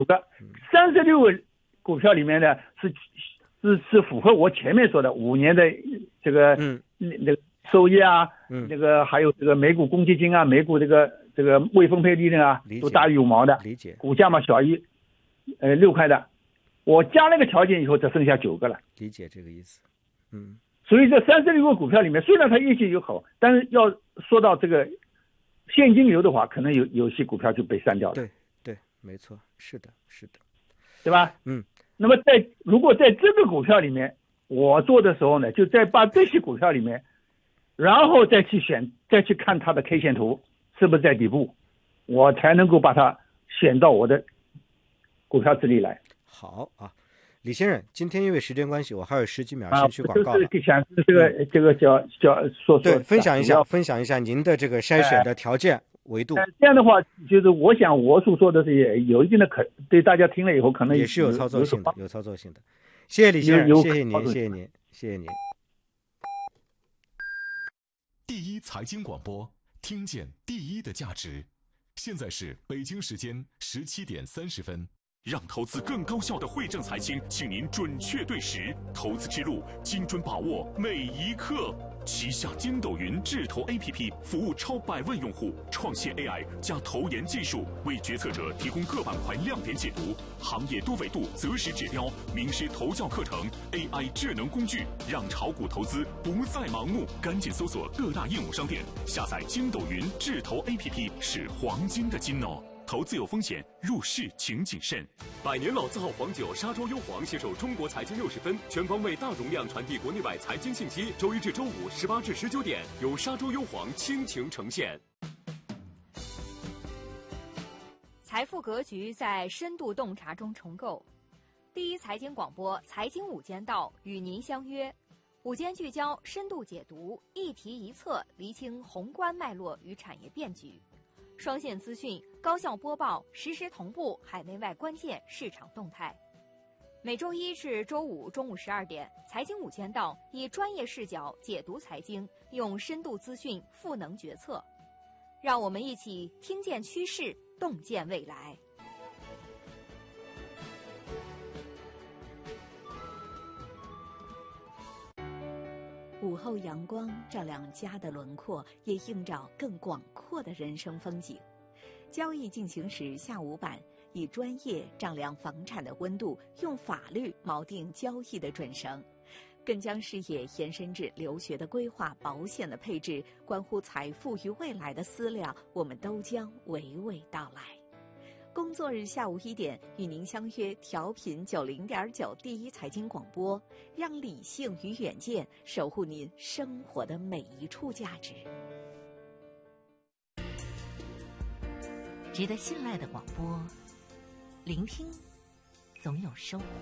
36个股票里面呢是符合我前面说的5年的这个那个收益啊，那个还有这个每股公积金啊，每股这个未分配利润啊，都大于5毛的， 理解。 股价嘛小于6块的，我加那个条件以后，只剩下9个了。 理解这个意思。 所以这36个股票里面，虽然它业绩有好，但是要说到这个现金流的话，可能有些股票就被删掉了。 对，没错，是的， 对吧？那么如果在这个股票里面，我做的时候呢，就再把这些股票里面，然后再去看它的 K 线图是不是在底部，我才能够把它选到我的股票池里来。 好啊，李先生，今天因为时间关系，我还有10几秒先去广告了。 想这个叫说对，分享一下您的这个筛选的条件维度。 这样的话，就是我想我所说的也有一定的对大家听了以后可能也是有操作性的，谢谢李先生，谢谢您。 第一财经广播，听见第一的价值。现在是北京时间17点30分。让投资更高效的惠正财经，请您准确对时，投资之路精准把握每一刻。旗下筋斗云智投 APP 服务超100万用户，创新 AI 加投研技术，为决策者提供各板块亮点解读、行业多维度择时指标、名师投教课程、AI 智能工具，让炒股投资不再盲目。赶紧搜索各大应用商店，下载筋斗云智投 APP， 是黄金的金哦。投资有风险，入市请谨慎。 百年老字号黄酒沙洲优黄携手中国财经60分，全方位大容量传递国内外财经信息。周一至周五18至19点，由沙洲优黄倾情呈现。 财富格局在深度洞察中重构。第一财经广播财经午间道与您相约，午间聚焦，深度解读，一题一策，厘清宏观脉络与产业变局。双线资讯，高效播报，实时同步海内外关键市场动态。每周一至周五中午12点，财经午间道以专业视角解读财经，用深度资讯赋能决策。让我们一起听见趋势，洞见未来。 午后阳光照亮家的轮廓，也映照更广阔的人生风景。交易进行时下午版，以专业丈量房产的温度，用法律锚定交易的准绳，更将视野延伸至留学的规划、保险的配置，关乎财富与未来的思量，我们都将娓娓道来。工作日下午1点，与您相约调频90.9第一财经广播，让理性与远见守护您生活的每一处价值。 值得信赖的广播，聆听总有收获。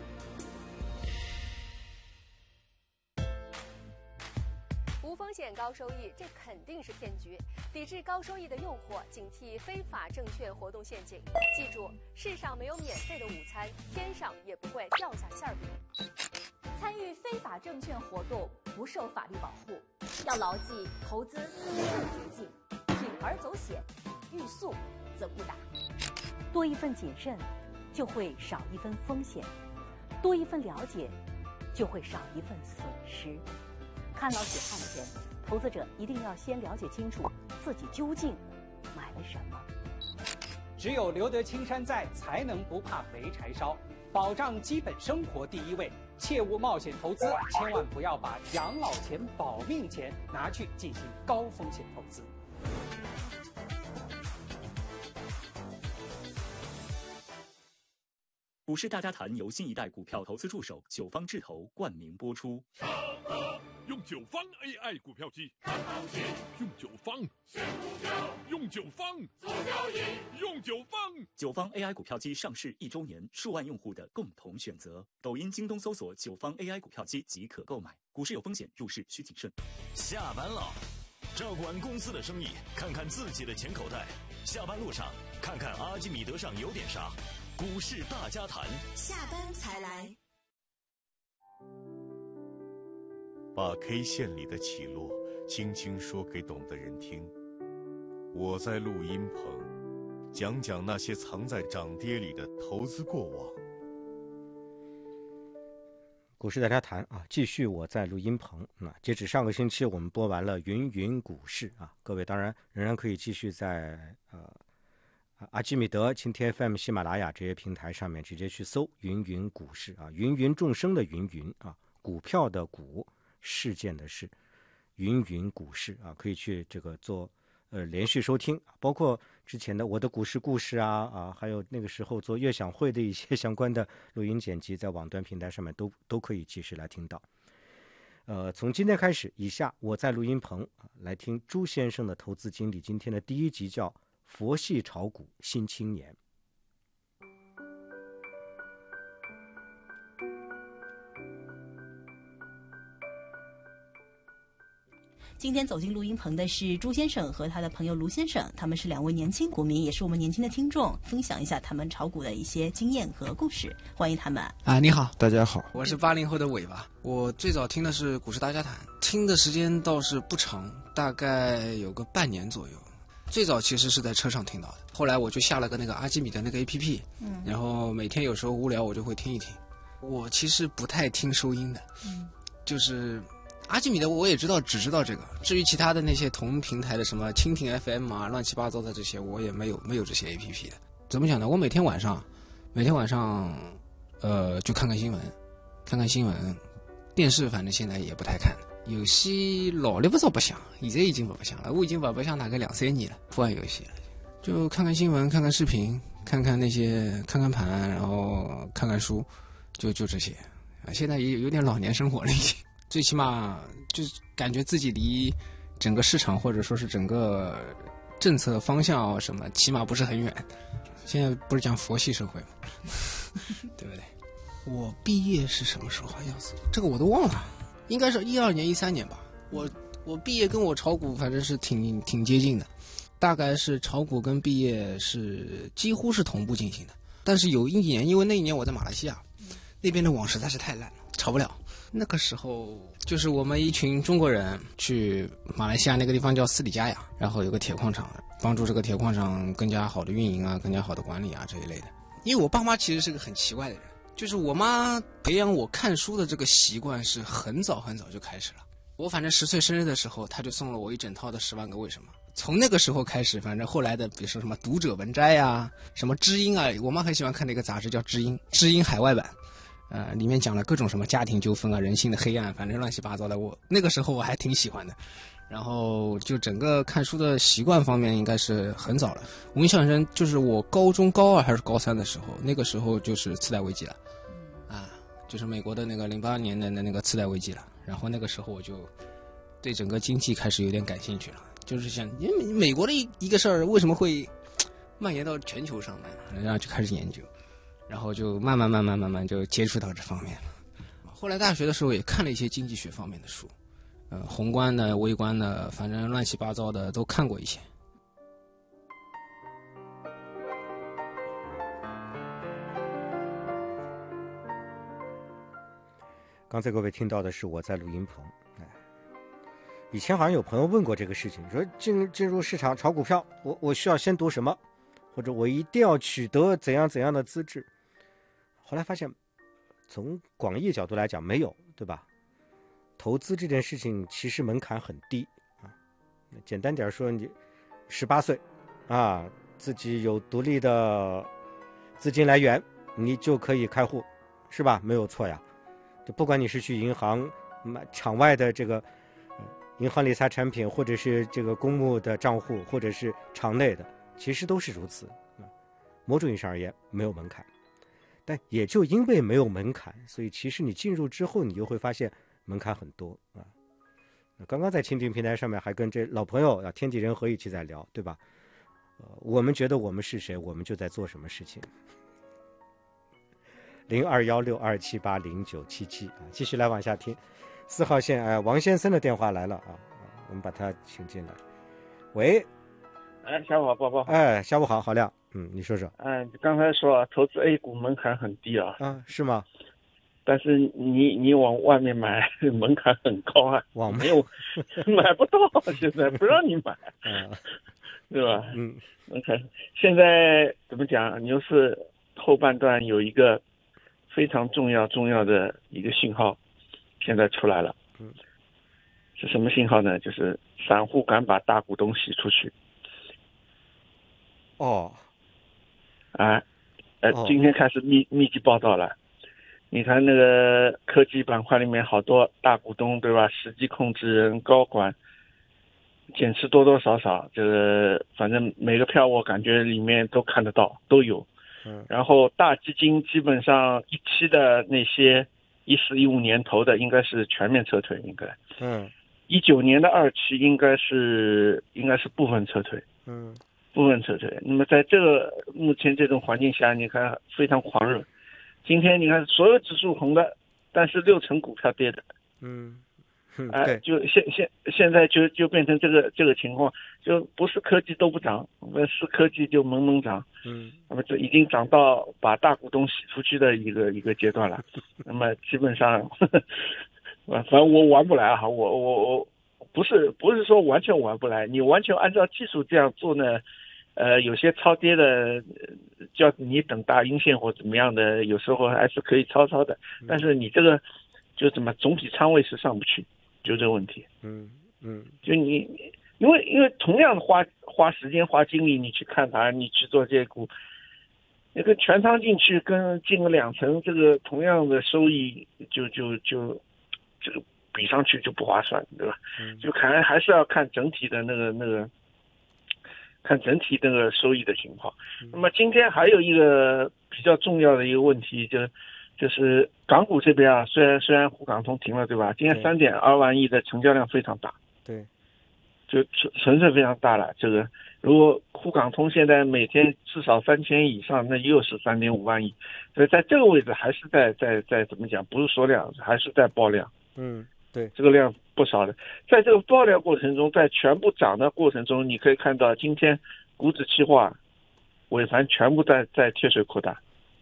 无风险高收益，这肯定是骗局。抵制高收益的诱惑，警惕非法证券活动陷阱。记住，世上没有免费的午餐，天上也不会掉下馅饼。 参与非法证券活动不受法律保护，要牢记投资一个捷径，铤而走险，欲速则不达。 多一份谨慎，就会少一分风险；多一份了解，就会少一份损失。看牢血汗钱，投资者一定要先了解清楚自己究竟买了什么。 只有留得青山在，才能不怕没柴烧。保障基本生活第一位，切勿冒险投资，千万不要把养老钱、保命钱拿去进行高风险投资。 股市大家谈由新一代股票投资助手九方智投冠名播出。 用九方 AI 股票机，用九方选股票，用九方做交易，用九方。 九方 AI 股票机上市1周年，数万用户的共同选择。抖音、京东搜索九方 AI 股票机即可购买。股市有风险，入市需谨慎。 下班了，照管公司的生意，看看自己的钱口袋。下班路上，看看阿基米德上有点啥。股市大家谈， 下班才来。 把 K 线里的起落轻轻说给懂的人听。我在录音棚， 讲讲那些藏在涨跌里的投资过往。 股市大家谈啊，继续我在录音棚。截止上个星期，我们播完了云云股市啊，各位当然仍然可以继续在阿基米德、蜻蜓 FM、喜马拉雅这些平台上面直接去搜云云股市啊，芸芸众生的芸芸啊，股票的股，事件的事，云云股市啊，可以去这个做连续收听，包括之前的我的股市故事啊，还有那个时候做悦享会的一些相关的录音剪辑，在网端平台上面都可以及时来听到。从今天开始，以下我在录音棚来听朱先生的投资经历。今天的第一集叫《佛系炒股新青年》。 今天走进录音棚的是朱先生和他的朋友卢先生，他们是2位年轻股民，也是我们年轻的听众，分享一下他们炒股的一些经验和故事。欢迎他们。 你好， 大家好， 我是80后的尾巴。我最早听的是股市大家谈，听的时间倒是不长，大概有个半年左右。最早其实是在车上听到的，后来我就下了个那个阿基米的那个 APP，然后每天有时候无聊我就会听一听。我其实不太听收音的，就是阿基米德我也知道，只知道这个。至于其他的那些同平台的什么蜻蜓 FM 啊，乱七八糟的这些，我也没有这些 APP 的。怎么讲呢？我每天晚上，就看看新闻，电视反正现在也不太看。游戏老了不早不想，现在已经不想了。我已经不想大概2-3年了，不玩游戏了，就看看新闻，看看视频，看看盘，然后看看书，就这些。现在也有点老年生活了已经。最起码就是感觉自己离整个市场或者说是整个政策方向什么，起码不是很远。现在不是讲佛系社会吗？对不对？我毕业是什么时候啊？要死，这个我都忘了，应该是12年、13年吧。我毕业跟我炒股反正是挺接近的，大概是炒股跟毕业是几乎是同步进行的。但是有一年，因为那一年我在马来西亚，那边的网实在是太烂了，炒不了。那个时候就是我们一群中国人去马来西亚那个地方叫斯里加雅，然后有个铁矿厂，帮助这个铁矿厂更加好的运营啊，更加好的管理啊这一类的。因为我爸妈其实是个很奇怪的人，就是我妈培养我看书的这个习惯是很早就开始了。我反正10岁生日的时候，他就送了我一整套的《10万个为什么》。从那个时候开始，反正后来的比如说什么读者文摘啊，什么知音啊，我妈很喜欢看那个杂志叫知音海外版。里面讲了各种什么家庭纠纷啊、人性的黑暗，反正乱七八糟的。我那个时候我还挺喜欢的，然后就整个看书的习惯方面应该是很早了。我印象很深，就是我高中高2还是高3的时候，那个时候就是次贷危机了，就是美国的那个08年的那个次贷危机了。然后那个时候我就对整个经济开始有点感兴趣了，就是想，因为美国的一个事儿为什么会蔓延到全球上来，然后就开始研究。然后就慢慢就接触到这方面了。后来大学的时候也看了一些经济学方面的书，宏观的、微观的，反正乱七八糟的都看过一些。 刚才各位听到的是我在录音棚。以前好像有朋友问过这个事情，说进入市场炒股票，我需要先读什么，或者我一定要取得怎样的资质。后来发现，从广义角度来讲，没有，对吧？投资这件事情其实门槛很低啊。简单点说，你18岁啊，自己有独立的资金来源，你就可以开户，是吧？没有错呀。就不管你是去银行买场外的这个银行理财产品，或者是这个公募的账户，或者是场内的，其实都是如此。某种意义上而言，没有门槛。但也就因为没有门槛，所以其实你进入之后，你就会发现门槛很多啊。刚刚在蜻蜓平台上面还跟这老朋友天地人和一起在聊，对吧？我们觉得我们是谁，我们就在做什么事情。0216278097啊，继续来往下听。4号线，王先生的电话来了啊，我们把他请进来。喂， 下午好，宝宝。 下午好，郝亮。你说说。 刚才说投资 A 股门槛很低啊。 是吗？ 但是你往外面买门槛很高啊，没有买不到，现在不让你买，对吧？门槛现在怎么讲？牛市后半段有一个非常重要的一个信号，现在出来了。是什么信号呢？就是散户敢把大股东洗出去。今天开始密集报道了。你看那个科技板块里面好多大股东，对吧？实际控制人、高管减持多多少少，这个反正每个票我感觉里面都看得到，都有。然后大基金基本上一期的那些14、15年投的应该是全面撤退，应该。19年的2期应该是部分撤退。部分撤退。那么在这个目前这种环境下，你看非常狂热。今天你看所有指数红的，但是60%股票跌的。就现在就变成这个情况，就不是科技都不涨，是科技就猛涨。那么这已经涨到把大股东洗出去的一个阶段了。那么基本上，反正我玩不来啊，我不是说完全玩不来，你完全按照技术这样做呢，有些超跌的叫你等大阴线或怎么样的，有时候还是可以抄的，但是你这个就怎么总体仓位是上不去，就这个问题。就你因为同样的花时间花精力你去看它，你去做这些股，那个全仓进去跟进了2成，这个同样的收益就这个比上去就不划算，对吧？就还是要看整体的那个看整体那个收益的情况。那么今天还有一个比较重要的一个问题，就是港股这边啊，虽然沪港通停了，对吧？今天3.2万亿的成交量非常大， 对， 就纯粹非常大了。这个如果沪港通现在每天至少3000以上，那又是3.5万亿，所以在这个位置还是在怎么讲？不是缩量，还是在爆量。 对， 这个量不少的。在这个爆量过程中，在全部涨的过程中，你可以看到今天股指期货尾盘全部在贴水扩大。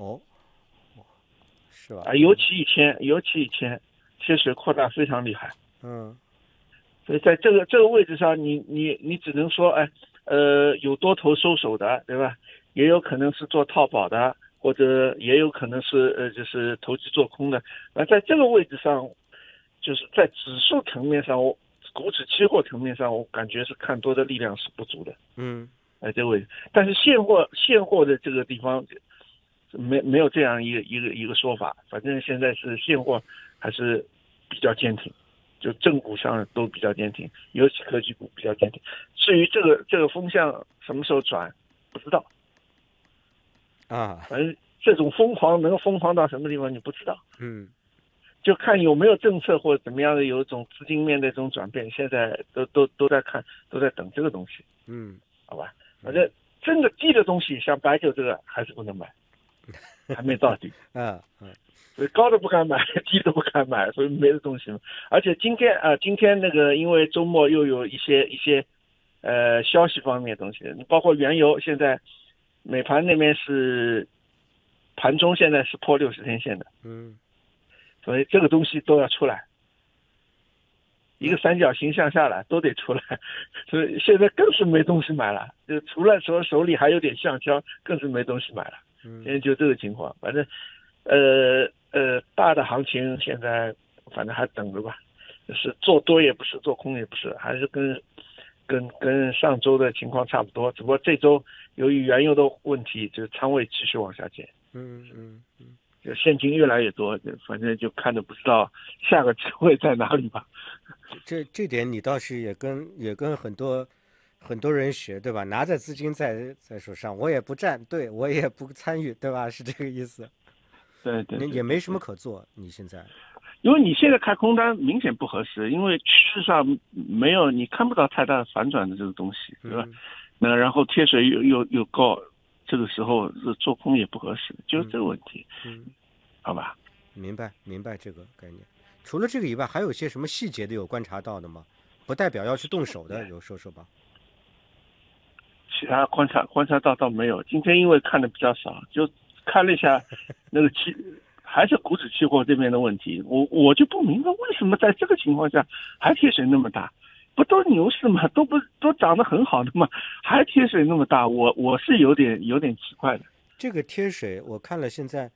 是吧？ 尤其以前贴水扩大非常厉害。所以在这个位置上，你只能说，有多头收手的，对吧？也有可能是做套保的，或者也有可能是就是投机做空的。在这个位置上，就是在指数层面上，股指期货层面上，我感觉是看多的力量是不足的。这个位置，但是现货的这个地方没有这样一个说法。反正现在是现货还是比较坚挺，就正股上都比较坚挺，尤其科技股比较坚挺。至于这个风向什么时候转，不知道。反正这种疯狂能疯狂到什么地方你不知道。就看有没有政策或者怎么样的有一种资金面的这种转变，现在都在看，都在等这个东西。好吧，反正真的低的东西，像白酒这个还是不能买，还没到底。所以高的不敢买，低的不敢买，所以没的东西嘛。而且今天那个因为周末又有一些消息方面的东西，包括原油，现在美盘那边是盘中现在是破60天线的。所以这个东西都要出来，一个三角形向下来都得出来，所以现在更是没东西买了。就除了说手里还有点橡胶，更是没东西买了。现在就这个情况，反正大的行情现在反正还等着吧，就是做多也不是，做空也不是，还是跟上周的情况差不多，只不过这周由于原油的问题，就是仓位继续往下减。就现金越来越多，反正就看着不知道下个机会在哪里吧。 这点你倒是也跟很多人学，对吧？拿着资金在手上，我也不站队，我也不参与，对吧？是这个意思。 对， 也没什么可做。你现在， 因为你现在开空单明显不合适，因为趋势上没有，你看不到太大的反转的这个东西，对吧？那然后贴水又高。这个时候是做空也不合适，就是这个问题。好吧， 明白这个概念。除了这个以外，还有些什么细节的有观察到的吗？不代表要去动手的，有说吧。 其他观察到倒没有。今天因为看的比较少，就看了一下那个还是股指期货这边的问题。我就不明白为什么在这个情况下还贴水那么大，不都牛市吗？都涨得很好的吗？还贴水那么大，我是有点奇怪的。 这个贴水我看了，现在